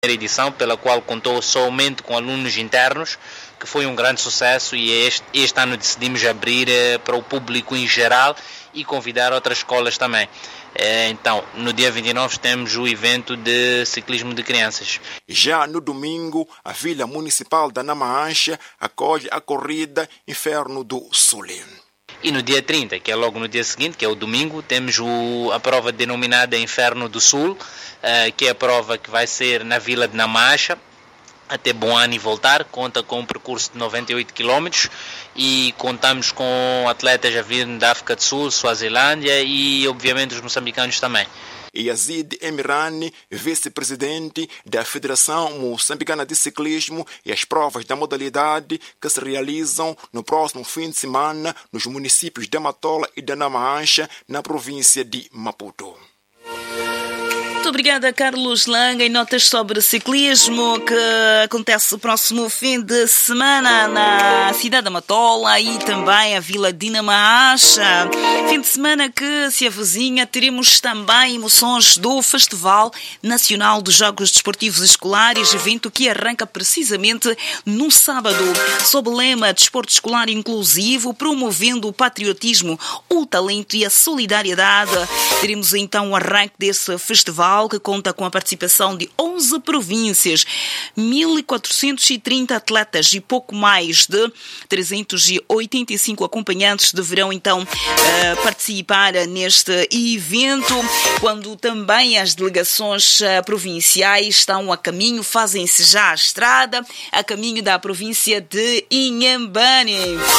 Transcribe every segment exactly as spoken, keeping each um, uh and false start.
edição, pela qual contou somente com alunos internos, que foi um grande sucesso, e este, este ano decidimos abrir eh, para o público em geral e convidar outras escolas também. Eh, então, no dia vinte e nove temos o evento de ciclismo de crianças. Já no domingo, a Vila Municipal da Namaancha acolhe a corrida Inferno do Sul. E no dia trinta, que é logo no dia seguinte, que é o domingo, temos o, a prova denominada Inferno do Sul, uh, que é a prova que vai ser na Vila de Namaancha, até Boane e voltar. Conta com um percurso de noventa e oito quilômetros e contamos com atletas a vir da África do Sul, Suazilândia e, obviamente, os moçambicanos também. Yazid Emirani, vice-presidente da Federação Moçambicana de Ciclismo, e as provas da modalidade que se realizam no próximo fim de semana nos municípios de Matola e de Namaancha, na província de Maputo. Muito obrigada, Carlos Langa. E notas sobre ciclismo que acontece o próximo fim de semana na cidade da Matola e também a Vila de Namaancha. Fim de semana que se avizinha, teremos também emoções do Festival Nacional dos Jogos Desportivos Escolares, evento que arranca precisamente no sábado, sob o lema Desporto Escolar Inclusivo, promovendo o patriotismo, o talento e a solidariedade. Teremos então o arranque desse festival, que conta com a participação de onze províncias, mil quatrocentos e trinta atletas e pouco mais de trezentos e oitenta e cinco acompanhantes deverão então participar neste evento, quando também as delegações provinciais estão a caminho, fazem-se já a estrada, a caminho da província de Inhambane.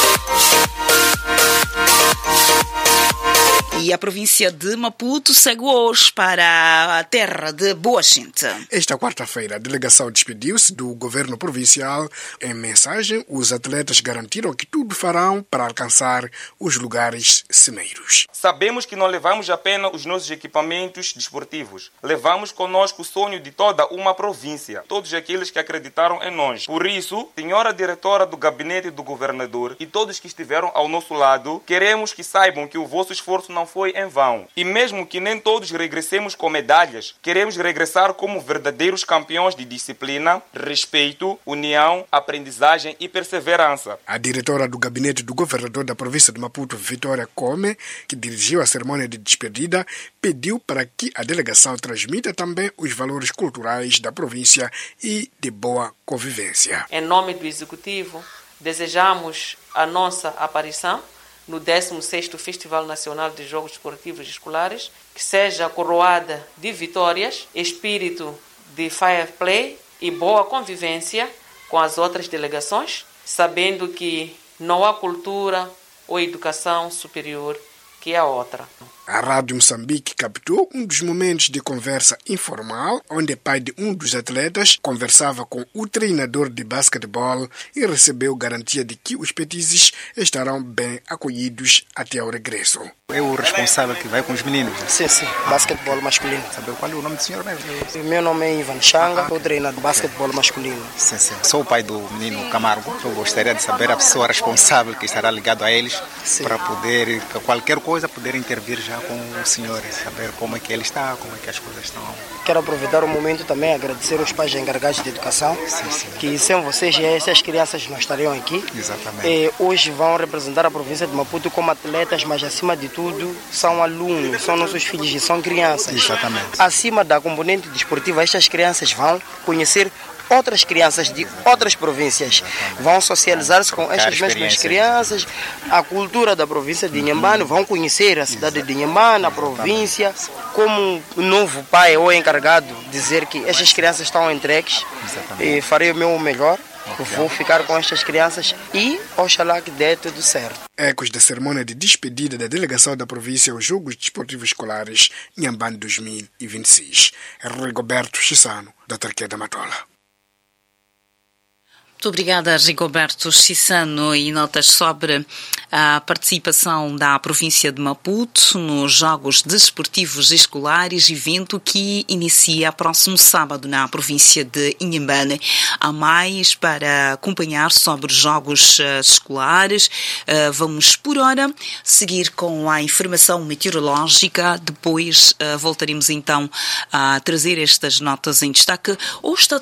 E a província de Maputo segue hoje para a terra de Boa Gente. Esta quarta-feira, a delegação despediu-se do governo provincial. Em mensagem, os atletas garantiram que tudo farão para alcançar os lugares cimeiros. Sabemos que não levamos apenas os nossos equipamentos desportivos. Levamos conosco o sonho de toda uma província, todos aqueles que acreditaram em nós. Por isso, senhora diretora do gabinete do governador e todos que estiveram ao nosso lado, queremos que saibam que o vosso esforço não foi em vão. E mesmo que nem todos regressemos com medalhas, queremos regressar como verdadeiros campeões de disciplina, respeito, união, aprendizagem e perseverança. A diretora do gabinete do governador da província de Maputo, Vitória Come, que dirigiu a cerimônia de despedida, pediu para que a delegação transmita também os valores culturais da província e de boa convivência. Em nome do Executivo, desejamos a nossa aparição no décimo sexto Festival Nacional de Jogos Desportivos Escolares, que seja coroada de vitórias, espírito de fair play e boa convivência com as outras delegações, sabendo que não há cultura ou educação superior que a outra. A Rádio Moçambique captou um dos momentos de conversa informal, onde o pai de um dos atletas conversava com o treinador de basquetebol e recebeu garantia de que os petizes estarão bem acolhidos até ao regresso. É o responsável que vai com os meninos? Sim, sim, basquetebol masculino. Sabe qual é o nome do senhor mesmo? Meu nome é Ivan Changa, sou treinador de basquetebol masculino. Sim, sim. Sou o pai do menino Camargo. Eu gostaria de saber a pessoa responsável que estará ligado a eles, sim, para poder, qualquer coisa, poder intervir já com o senhor, saber como é que ele está, como é que as coisas estão. Quero aproveitar o momento também e agradecer aos pais encarregados de educação, sim, sim, que sem vocês essas crianças não estariam aqui. Exatamente. E hoje vão representar a província de Maputo como atletas, mas acima de tudo são alunos, são nossos filhos e são crianças. Exatamente. Acima da componente desportiva, estas crianças vão conhecer outras crianças de outras províncias, vão socializar-se com estas mesmas crianças, a cultura da província de Inhambane, vão conhecer a cidade de Inhambane, a província, como novo pai ou encarregado, dizer que estas crianças estão entregues. E farei o meu melhor, vou ficar com estas crianças e oxalá que dê tudo certo. Ecos da cerimônia de despedida da delegação da província aos Jogos Desportivos Escolares Inhambane dois mil e vinte e seis. Rigoberto Chissano, da Tarquia da Matola. Muito obrigada, Rigoberto Chissano. E notas sobre a participação da província de Maputo nos Jogos Desportivos Escolares, evento que inicia próximo sábado na província de Inhambane. Há mais para acompanhar sobre os Jogos Escolares. Vamos, por hora, seguir com a informação meteorológica. Depois voltaremos então a trazer estas notas em destaque. O estado